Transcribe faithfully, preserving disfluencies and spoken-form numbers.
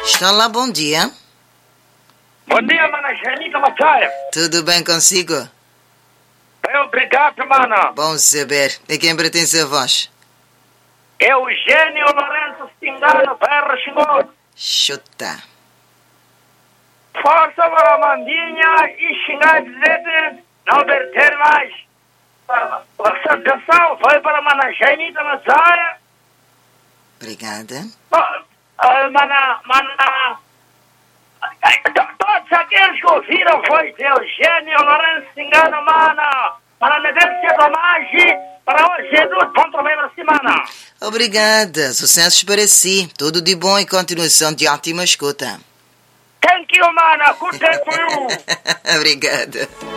Estão lá, bom dia. Bom dia, mana Janita Macaia. Tudo bem consigo? Bem, obrigado, mana. Bom saber. E quem pertence a voz? Eugênio Lourenço Stingano, Ferro Xingó. Chuta. Força para a Mandinha e xingar de não verter mais. A saudação foi para a mana Janita Macaia. Obrigada. Uh, mana, mana... Todos aqueles que ouviram foi de Eugênio Lourenço Stingano, mana. Para me ver se domagem para hoje é tudo ponto bem para semana. Obrigada. Sucessos para si. Tudo de bom e continuação de ótima escuta. Thank you, mana. Good day for you. Obrigada.